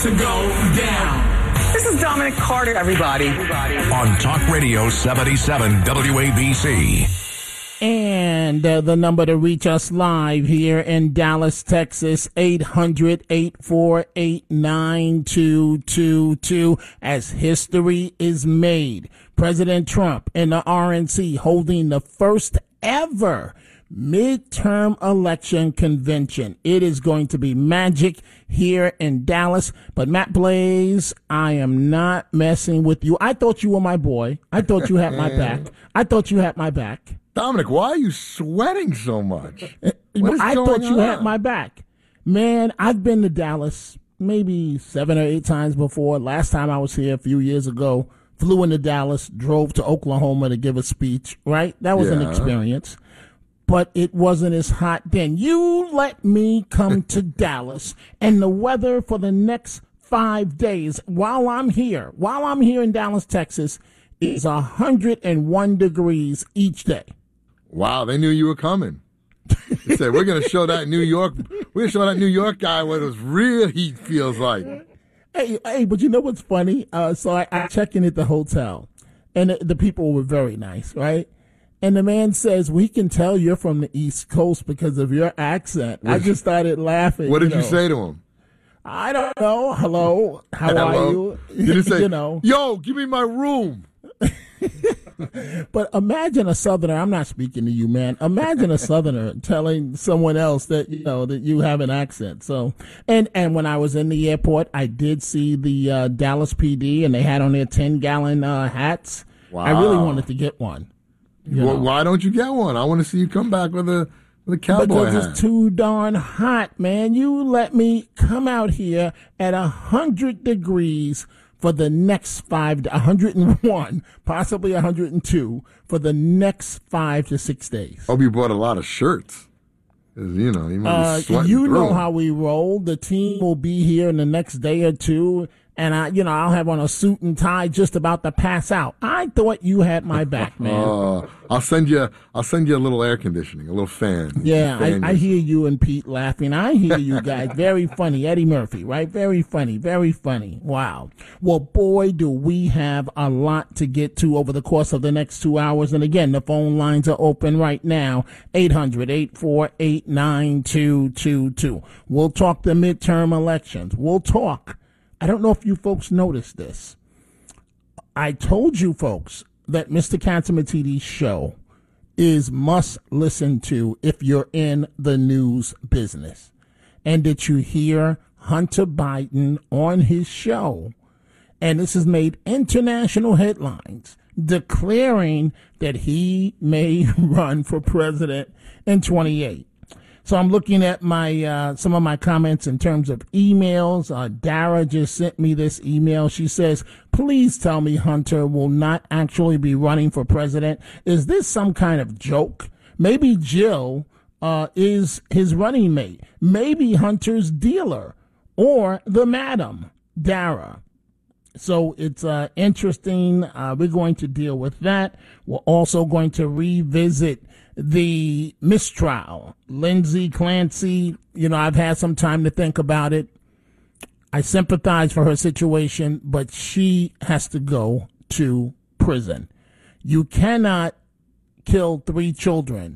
to go down. This is Dominic Carter, everybody. On Talk Radio 77 WABC. And the number to reach us live here in Dallas, Texas, 800-848-9222. As history is made, President Trump and the RNC holding the first ever midterm election convention. It is going to be magic here in Dallas. But Matt Blaze, I am not messing with you. I thought you were my boy. I thought you had my back. Dominic, why are you sweating so much? I thought you had my back. Man, I've been to Dallas maybe 7 or 8 times before. Last time I was here a few years ago, flew into Dallas, drove to Oklahoma to give a speech, right? That was an experience. But it wasn't as hot then. You let me come to Dallas, and the weather for the next 5 days while I'm here in Dallas, Texas, is 101 degrees each day. Wow, they knew you were coming. They said, we're going to show that New York guy what his real heat feels like. Hey, but you know what's funny? So I check in at the hotel, and the people were very nice, right? And the man says, we can tell you're from the East Coast because of your accent. I just started laughing. What did you say to him? I don't know. Hello. How are you? Did he say, yo, give me my room? But imagine a Southerner. I'm not speaking to you, man. Imagine a Southerner telling someone else that you have an accent. So, and when I was in the airport, I did see the Dallas PD, and they had on their 10-gallon hats. Wow. I really wanted to get one. Why don't you get one? I want to see you come back with a cowboy hat. Because it's too darn hot, man. You let me come out here at 100 degrees for the next 101, possibly 102, for the next 5 to 6 days. Hope you bought a lot of shirts. You might be sweating you through know them. how we roll. The team will be here in the next day or two, and I'll have on a suit and tie just about to pass out. I thought you had my back, man. I'll send you a little air conditioning, a little fan. Yeah, I hear you and Pete laughing. I hear you guys. Very funny. Eddie Murphy, right? Very funny. Very funny. Wow. Well, boy, do we have a lot to get to over the course of the next 2 hours. And again, the phone lines are open right now. 800-848-9222. We'll talk the midterm elections. We'll talk. I don't know if you folks noticed this. I told you folks that Mr. Catsimatidis' show is must listen to if you're in the news business. And did you hear Hunter Biden on his show? And this has made international headlines declaring that he may run for president in 28. So I'm looking at my some of my comments in terms of emails. Dara just sent me this email. She says, please tell me Hunter will not actually be running for president. Is this some kind of joke? Maybe Jill is his running mate. Maybe Hunter's dealer or the madam, Dara. So it's interesting. We're going to deal with that. We're also going to revisit the mistrial. Lindsay Clancy, I've had some time to think about it. I sympathize for her situation, but she has to go to prison. You cannot kill 3 children.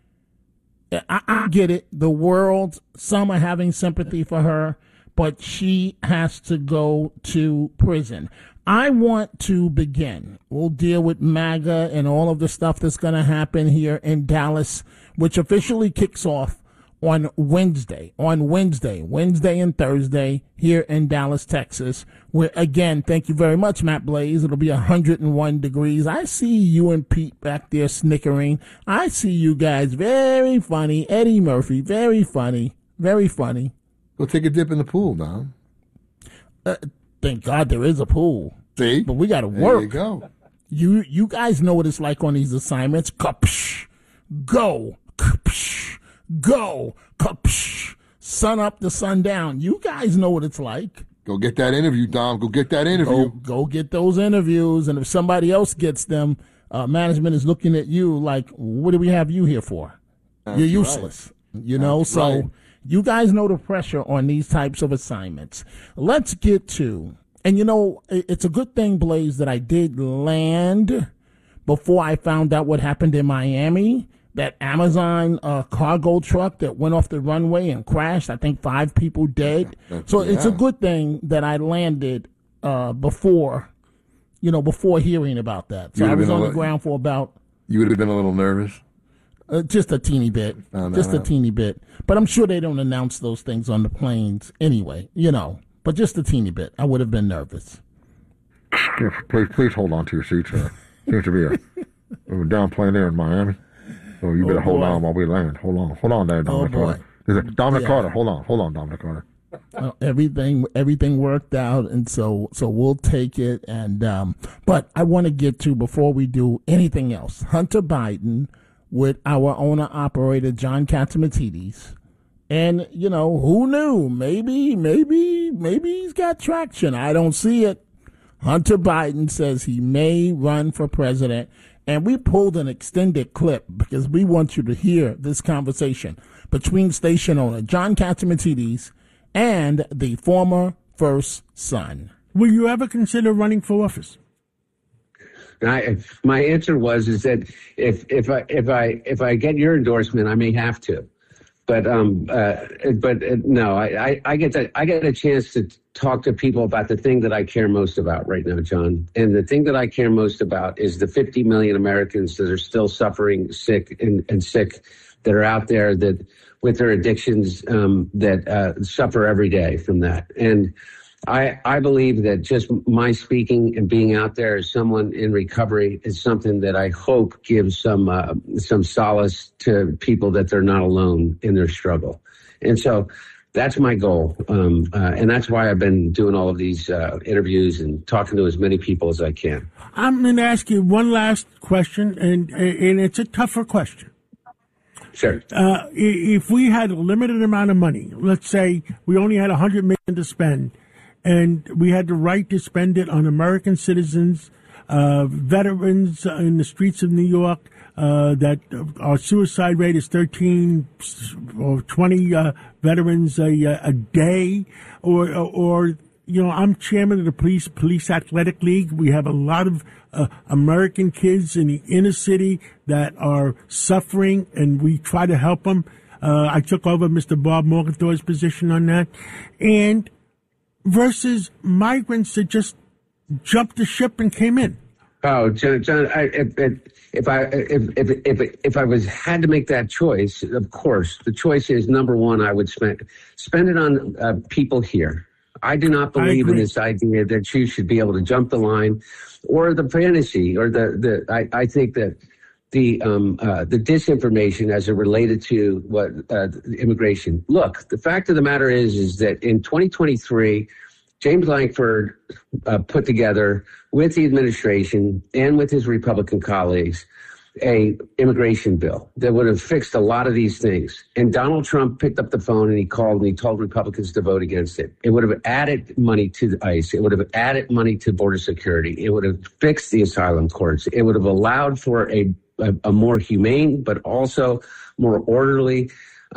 I get it. The world, some are having sympathy for her, but she has to go to prison. I want to begin. We'll deal with MAGA and all of the stuff that's going to happen here in Dallas, which officially kicks off on Wednesday and Thursday here in Dallas, Texas, where, again, thank you very much, Matt Blaze. It'll be 101 degrees. I see you and Pete back there snickering. I see you guys. Very funny. Eddie Murphy, very funny. Very funny. Go take a dip in the pool, Dom. Thank God there is a pool. See? But we got to work. There you go. You guys know what it's like on these assignments. Kapsh, go. Kapsh, go. Kapsh, sun up to sundown. You guys know what it's like. Go get that interview, Dom. Go get that interview. Go get those interviews. And if somebody else gets them, management is looking at you like, what do we have you here for? That's You're useless. Right. So... Right. You guys know the pressure on these types of assignments. Let's get to, and it's a good thing, Blaze, that I did land before I found out what happened in Miami. That Amazon cargo truck that went off the runway and crashed. I think 5 people dead. So it's a good thing that I landed before hearing about that. So I was on the ground for about. You would have been a little nervous. Just a teeny bit. A teeny bit. But I'm sure they don't announce those things on the planes anyway, But just a teeny bit. I would have been nervous. Please hold on to your seat, sir. Seems to be a down plane there in Miami. So you better hold on while we land. Hold on there, Dominic Carter. Dominic Carter, hold on, Dominic Carter. Everything worked out, and so we'll take it. And but I want to get to, before we do anything else, Hunter Biden with our owner operator John Catsimatidis, and who knew? Maybe he's got traction. I don't see it. Hunter Biden says he may run for president. And we pulled an extended clip because we want you to hear this conversation between station owner John Catsimatidis and the former first son. Will you ever consider running for office? My answer is that if I get your endorsement, I may have to. But no, I get a chance to talk to people about the thing that I care most about right now, John. And the thing that I care most about is the 50 million Americans that are still suffering, sick that are out there that with their addictions that suffer every day from that. And I believe that just my speaking and being out there as someone in recovery is something that I hope gives some solace to people that they're not alone in their struggle. And so that's my goal. And that's why I've been doing all of these interviews and talking to as many people as I can. I'm going to ask you one last question, and it's a tougher question. Sure. If we had a limited amount of money, let's say we only had $100 million to spend, and we had the right to spend it on American citizens, veterans in the streets of New York, that our suicide rate is 13 or 20 veterans a day, or I'm chairman of the Police Athletic League. We have a lot of American kids in the inner city that are suffering, and we try to help them. I took over Mr. Bob Morgenthau's position on that, and versus migrants that just jumped the ship and came in. Oh, John, if I had to make that choice, of course, the choice is, number one, I would spend it on people here. I do not believe in this idea that you should be able to jump the line, or the fantasy, or I think that the disinformation as it related to what immigration. Look, the fact of the matter is that in 2023, James Lankford put together with the administration and with his Republican colleagues a immigration bill that would have fixed a lot of these things. And Donald Trump picked up the phone and he called and he told Republicans to vote against it. It would have added money to ICE. It would have added money to border security. It would have fixed the asylum courts. It would have allowed for a more humane but also more orderly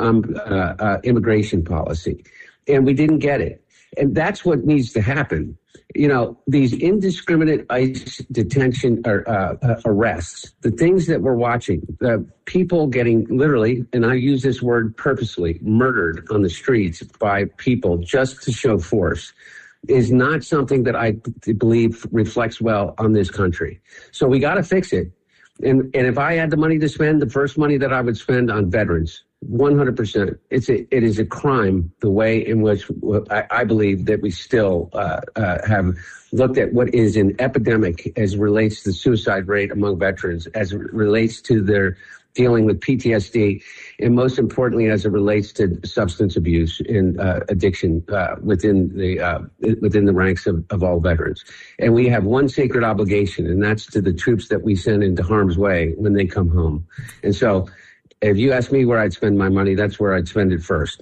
immigration policy. And we didn't get it. And that's what needs to happen. These indiscriminate ICE detention or arrests, the things that we're watching, the people getting literally, and I use this word purposely, murdered on the streets by people just to show force, is not something that I believe reflects well on this country. So we got to fix it. And if I had the money to spend, the first money that I would spend on veterans, 100%. It is a crime the way in which I believe that we still have looked at what is an epidemic as relates to the suicide rate among veterans, as it relates to their dealing with PTSD, and most importantly, as it relates to substance abuse and addiction within the ranks of all veterans. And we have one sacred obligation, and that's to the troops that we send into harm's way when they come home. And so, if you ask me where I'd spend my money, that's where I'd spend it first.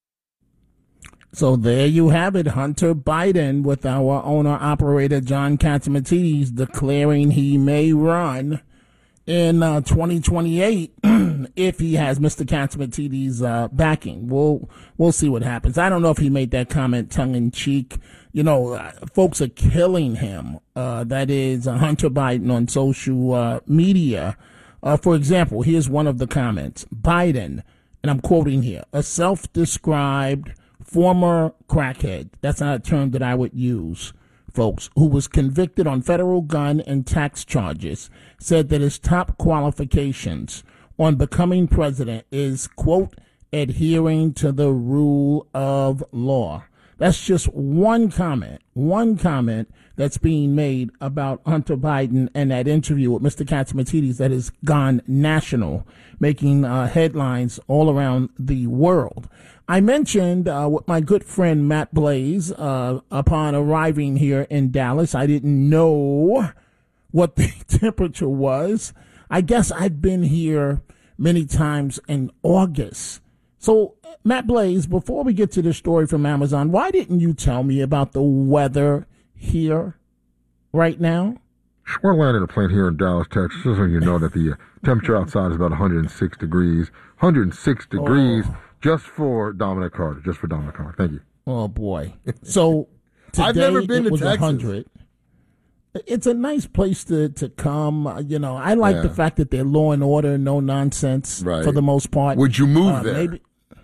So there you have it, Hunter Biden with our owner-operator John Catsimatidis declaring he may run in 2028 if he has Mr. Catsimatidis' backing. We'll see what happens. I don't know if he made that comment tongue-in-cheek. You know, folks are killing him. That is Hunter Biden on social media. For example, here's one of the comments. Biden, and I'm quoting here, a self-described former crackhead. That's not a term that I would use, folks, who was convicted on federal gun and tax charges, said that his top qualifications on becoming president is, quote, adhering to the rule of law. That's just one comment that's being made about Hunter Biden and that interview with Mr. Catsimatidis that has gone national, making headlines all around the world. I mentioned with my good friend Matt Blaze upon arriving here in Dallas, I didn't know what the temperature was. I guess I've been here many times in August. So, Matt Blaze, before we get to the story from Amazon, why didn't you tell me about the weather here right now? We're landing a plane here in Dallas, Texas, so you know that the temperature outside is about 106 degrees. 106 degrees just for Dominic Carter. Just for Dominic Carter. Thank you. Oh, boy. So, today I've never been to was Texas. 100. It's a nice place to come. You know, I like the fact that they're law and order, no nonsense for the most part. Would you move there? Maybe.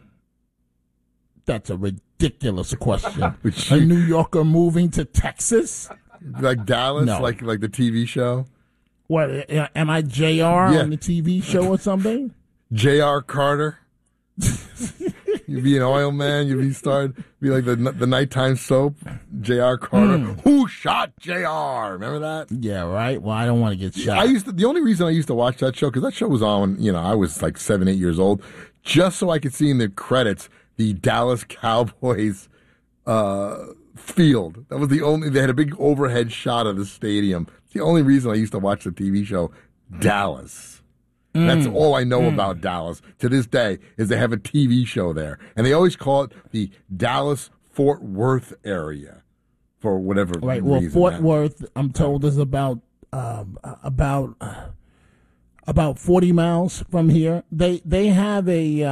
That's a ridiculous question. A New Yorker moving to Texas? Like Dallas? No. Like the TV show? What, am I JR on the TV show or something? J.R. Carter? You'd be an oil man. You'd be like the nighttime soap. J.R. Carter. Who shot J.R.? Remember that? Yeah, right. Well, I don't want to get shot. The only reason I used to watch that show, because that show was on when, I was like 7, 8 years old, just so I could see in the credits the Dallas Cowboys field. That was they had a big overhead shot of the stadium. It's the only reason I used to watch the TV show Dallas. That's all I know about Dallas to this day, is they have a TV show there. And they always call it the Dallas-Fort Worth area for whatever reason. Well, Fort Worth, I'm told, is about 40 miles from here. They have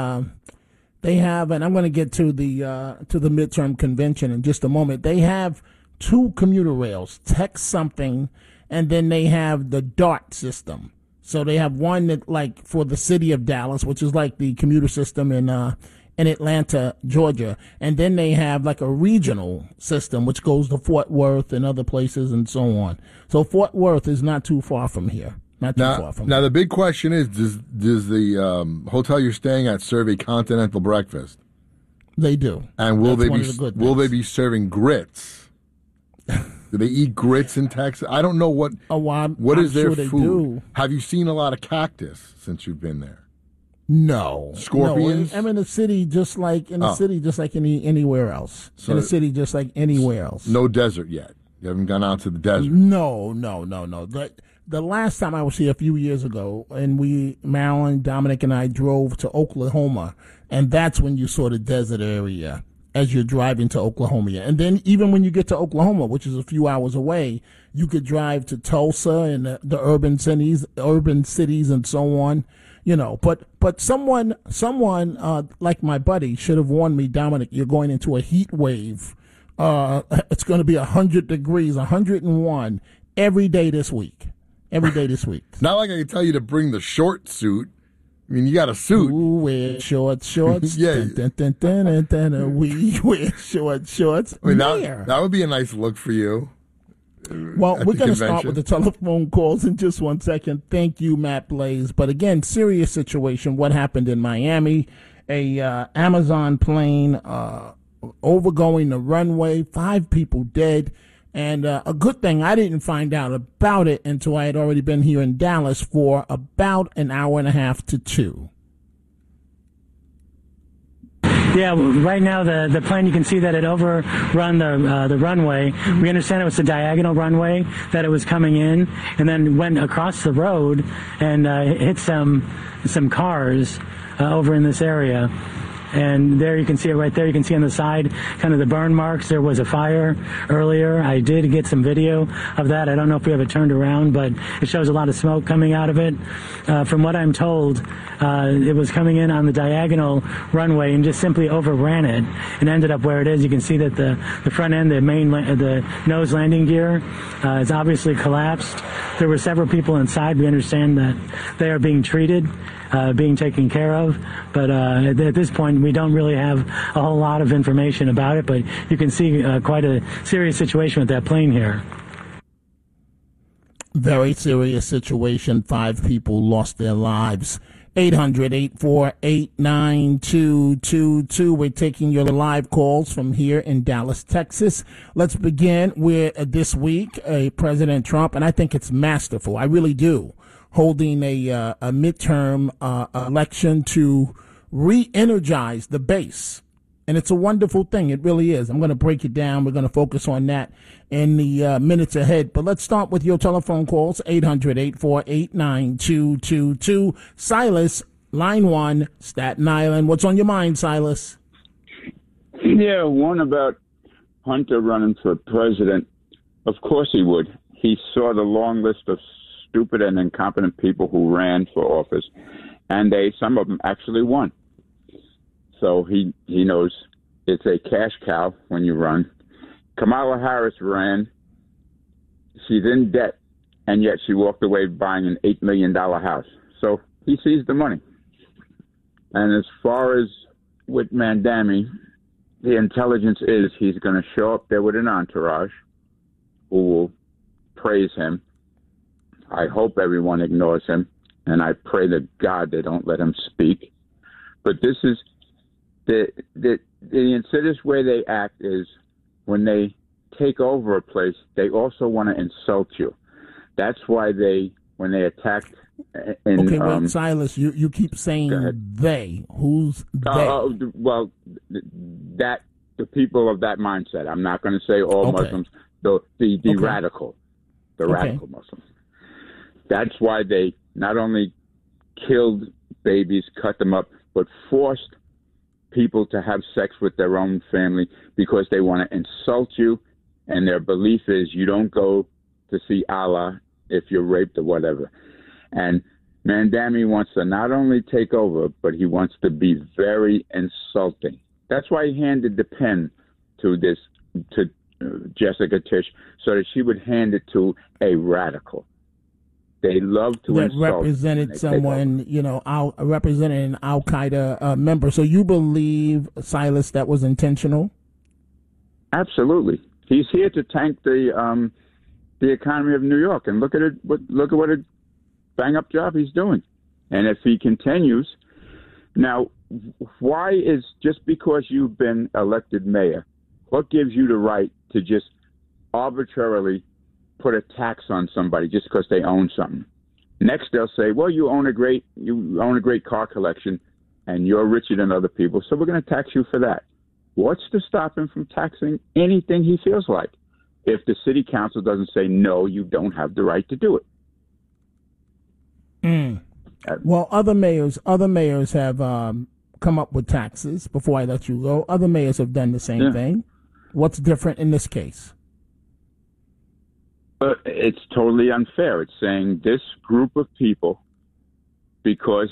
and I'm going to get to the midterm convention in just a moment. They have 2 commuter rails, text something, and then they have the DART system. So they have one that, like, for the city of Dallas, which is like the commuter system in Atlanta, Georgia, and then they have like a regional system which goes to Fort Worth and other places and so on. So Fort Worth is not too far from here. Now, the big question is, does the hotel you're staying at serve a continental breakfast? They do. And will they be serving grits? Do they eat grits in Texas? I don't know what. What is their food? Do. Have you seen a lot of cactus since you've been there? No. Scorpions? No, I'm in a city just like anywhere else. So, in a city just like anywhere else. No desert yet. You haven't gone out to the desert. No. The last time I was here a few years ago, and Marilyn, Dominic, and I drove to Oklahoma, and that's when you saw the desert area as you're driving to Oklahoma. And then even when you get to Oklahoma, which is a few hours away, you could drive to Tulsa and the urban cities and so on. But someone like my buddy should have warned me, Dominic, you're going into a heat wave. It's going to be 100 degrees, 101 every day this week. Not like I can tell you to bring the short suit. I mean, you got a suit. Ooh, wear shorts. Yeah. We wear shorts. I mean, that would be a nice look for you. Well, we're going to start with the telephone calls in just 1 second. Thank you, Matt Blaze. But again, serious situation. What happened in Miami? A Amazon plane overgoing the runway. 5 people dead. And a good thing I didn't find out about it until I had already been here in Dallas for about an hour and a half to 2. Yeah, right now the plane, you can see that it overrun the runway. We understand it was a diagonal runway that it was coming in, and then went across the road and hit some cars over in this area. And there you can see it right there. You can see on the side kind of the burn marks. There was a fire earlier. I did get some video of that. I don't know if we have it turned around, but it shows a lot of smoke coming out of it. From what I'm told, it was coming in on the diagonal runway and just simply overran it and ended up where it is. You can see that the front end, the nose landing gear is obviously collapsed. There were several people inside. We understand that they are being treated, being taken care of. But at this point, we don't really have a whole lot of information about it. But you can see quite a serious situation with that plane here. Very serious situation. 5 people lost their lives. 800-848-9222. We're taking your live calls from here in Dallas, Texas. Let's begin with this week, President Trump, and I think it's masterful. I really do. Holding a midterm election to re-energize the base. And it's a wonderful thing. It really is. I'm going to break it down. We're going to focus on that in the minutes ahead. But let's start with your telephone calls, 800-848-9222. Silas, line 1, Staten Island. What's on your mind, Silas? Yeah, one about Hunter running for president. Of course he would. He saw the long list of stupid and incompetent people who ran for office, and some of them actually won. So he knows it's a cash cow when you run. Kamala Harris ran. She's in debt, and yet she walked away buying an $8 million house. So he sees the money. And as far as with Mandami, the intelligence is he's going to show up there with an entourage who will praise him. I hope everyone ignores him, and I pray to God they don't let him speak. But this is the insidious way they act is when they take over a place, they also want to insult you. That's why when they attacked. Okay, wait, Silas, you keep saying they. Who's they? Well, the people of that mindset. I'm not going to say all Muslims. The radical, radical Muslims. That's why they not only killed babies, cut them up, but forced people to have sex with their own family because they want to insult you, and their belief is you don't go to see Allah if you're raped or whatever. And Mandami wants to not only take over, but he wants to be very insulting. That's why he handed the pen to Jessica Tisch, so that she would hand it to a radical. They love to insult. Represented someone, represented an Al Qaeda member. So you believe, Silas, that was intentional? Absolutely. He's here to tank the economy of New York, and look at it. Look at what a bang up job he's doing. And if he continues, now, why is just because you've been elected mayor, what gives you the right to just arbitrarily put a tax on somebody just because they own something? Next, they'll say, well, you own a great car collection and you're richer than other people, so we're going to tax you for that. What's to stop him from taxing anything he feels like if the city council doesn't say, no, you don't have the right to do it? Well, other mayors have come up with taxes. Before I let you go, other mayors have done the same thing. What's different in this case? It's totally unfair. It's saying this group of people, because